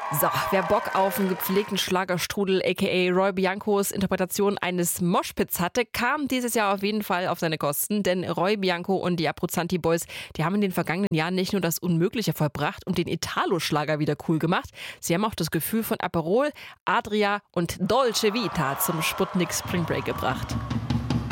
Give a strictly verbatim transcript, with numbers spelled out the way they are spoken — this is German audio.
So, wer Bock auf einen gepflegten Schlagerstrudel, aka Roy Biancos Interpretation eines Moshpits hatte, kam dieses Jahr auf jeden Fall auf seine Kosten, denn Roy Bianco und die Abruzzanti Boys, die haben in den vergangenen Jahren nicht nur das Unmögliche vollbracht und den Italo-Schlager wieder cool gemacht, sie haben auch das Gefühl von Aperol, Adria und Dolce Vita zum Sputnik Spring Break gebracht.